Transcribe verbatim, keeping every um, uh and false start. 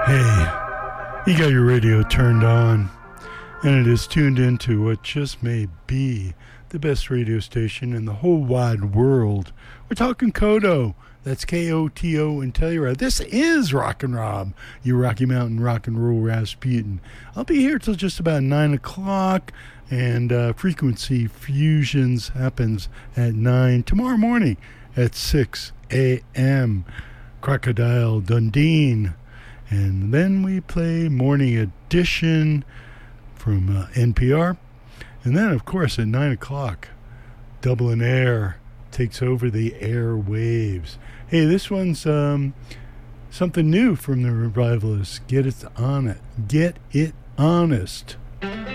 Hey, you got your radio turned on, and it is tuned into what just may be the best radio station in the whole wide world. We're talking Koto. That's K O T O in Telluride. This is Rockin' Rob, your Rocky Mountain rock and roll Rasputin. I'll be here till just about nine o'clock, and uh, Frequency Fusions happens at nine tomorrow morning at six a.m. Crocodile Dundee. And then we play Morning Edition from uh, N P R. And then, of course, at nine o'clock, Dublin Air takes over the airwaves. Hey, this one's um, something new from the Revivalists. Get it on it. Get it honest. Thank